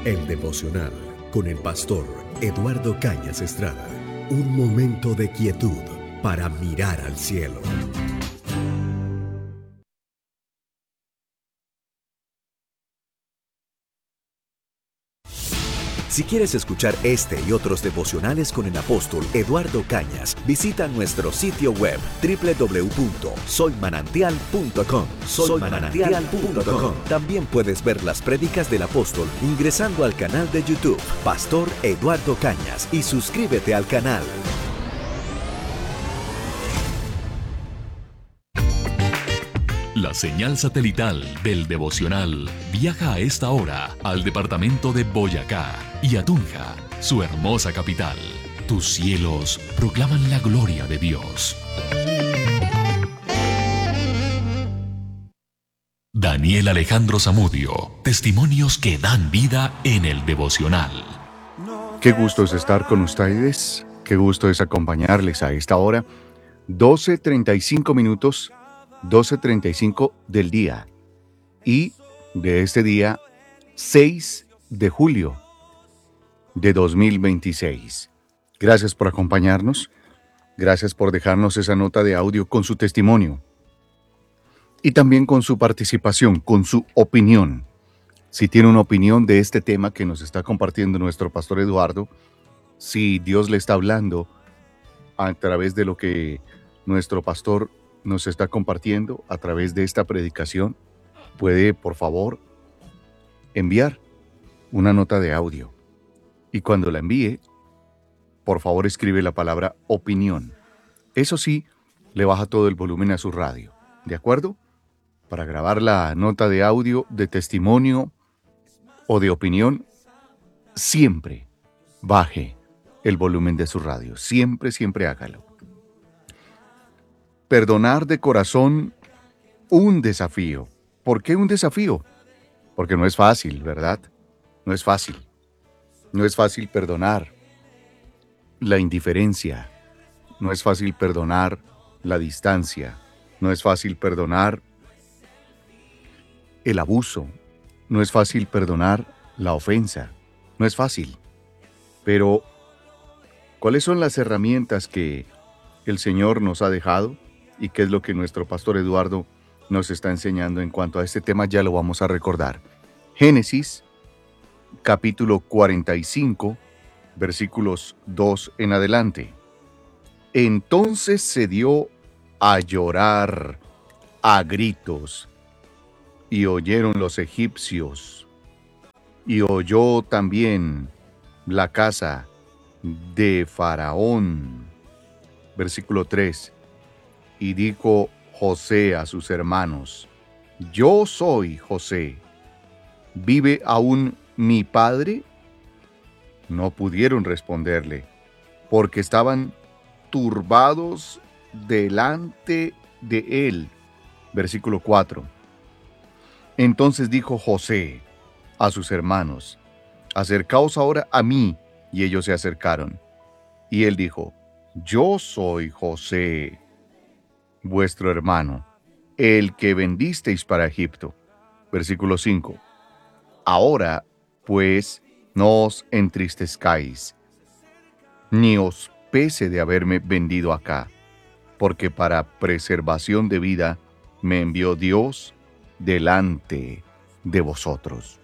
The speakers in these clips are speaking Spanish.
El devocional con el pastor Eduardo Cañas Estrada. Un momento de quietud para mirar al cielo. Si quieres escuchar este y otros devocionales con el apóstol Eduardo Cañas, visita nuestro sitio web www.soymanantial.com. Soymanantial.com. También puedes ver las prédicas del apóstol ingresando al canal de YouTube Pastor Eduardo Cañas y suscríbete al canal. La señal satelital del devocional viaja a esta hora al departamento de Boyacá y a Tunja, su hermosa capital. Tus cielos proclaman la gloria de Dios. Daniel Alejandro Zamudio, testimonios que dan vida en el devocional. Qué gusto es estar con ustedes, qué gusto es acompañarles a esta hora, 12:35 minutos. 12:35 del día y de este día 6 de julio de 2026. Gracias por acompañarnos, gracias por dejarnos esa nota de audio con su testimonio y también con su participación, con su opinión. Si tiene una opinión de este tema que nos está compartiendo nuestro pastor Eduardo, si Dios le está hablando a través de lo que nuestro pastor nos está compartiendo a través de esta predicación, puede, por favor, enviar una nota de audio. Y cuando la envíe, por favor, escribe la palabra opinión. Eso sí, le baja todo el volumen a su radio, ¿de acuerdo? Para grabar la nota de audio, de testimonio o de opinión, siempre baje el volumen de su radio. Siempre, siempre hágalo. Perdonar de corazón, un desafío. ¿Por qué un desafío? Porque no es fácil, ¿verdad? No es fácil. No es fácil perdonar la indiferencia. No es fácil perdonar la distancia. No es fácil perdonar el abuso. No es fácil perdonar la ofensa. No es fácil. Pero, ¿cuáles son las herramientas que el Señor nos ha dejado? ¿Y qué es lo que nuestro pastor Eduardo nos está enseñando en cuanto a este tema? Ya lo vamos a recordar. Génesis, capítulo 45, versículos 2 en adelante. Entonces se dio a llorar a gritos, y oyeron los egipcios, y oyó también la casa de Faraón. Versículo 3. Y dijo José a sus hermanos: Yo soy José. ¿Vive aún mi padre? No pudieron responderle, porque estaban turbados delante de él. Versículo 4. Entonces dijo José a sus hermanos: Acercaos ahora a mí. Y ellos se acercaron. Y él dijo: Yo soy José, vuestro hermano, el que vendisteis para Egipto. Versículo 5. Ahora, pues, no os entristezcáis, ni os pese de haberme vendido acá, porque para preservación de vida me envió Dios delante de vosotros.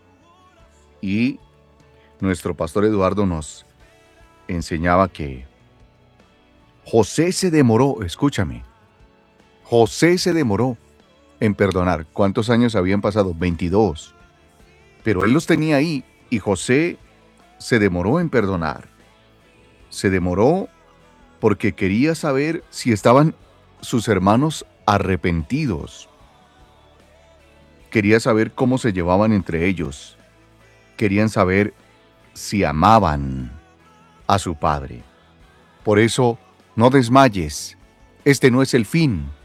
Y nuestro pastor Eduardo nos enseñaba que José se demoró, escúchame, José se demoró en perdonar. ¿Cuántos años habían pasado? 22. Pero él los tenía ahí y José se demoró en perdonar. Se demoró porque quería saber si estaban sus hermanos arrepentidos. Quería saber cómo se llevaban entre ellos. Querían saber si amaban a su padre. Por eso, no desmayes. Este no es el fin.